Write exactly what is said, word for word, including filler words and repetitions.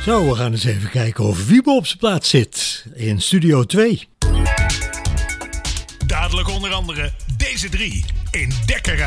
Zo, we gaan eens even kijken of Wiebe op zijn plaats zit in Studio twee. Dadelijk onder andere deze drie in Dekker